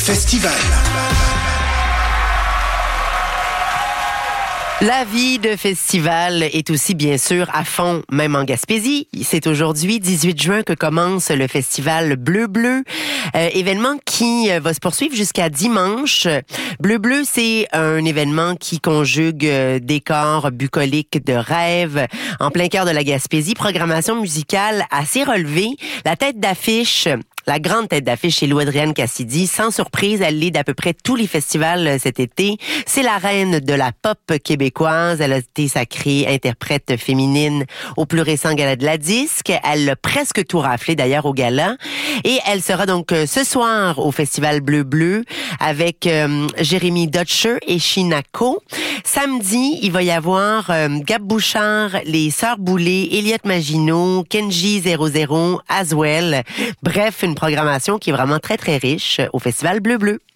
Festival. La vie de festival est aussi bien sûr à fond, même en Gaspésie. C'est aujourd'hui, 18 juin, que commence le festival Bleu Bleu, événement qui va se poursuivre jusqu'à dimanche. Bleu Bleu, c'est un événement qui conjugue décors bucoliques de rêve en plein cœur de la Gaspésie, programmation musicale assez relevée, la tête d'affiche. La grande tête d'affiche est Lou-Adrienne Cassidy. Sans surprise, elle l'est d'à peu près tous les festivals cet été. C'est la reine de la pop québécoise. Elle a été sacrée interprète féminine au plus récent gala de la disque. Elle a presque tout raflé d'ailleurs au gala. Et elle sera donc ce soir au festival Bleu Bleu avec Jérémy Dutcher et Shinako. Samedi, il va y avoir Gab Bouchard, les Sœurs Boulay, Elliot Maginot, Kenji 00, Aswell. Bref, une programmation qui est vraiment très, très riche au Festival Bleu Bleu.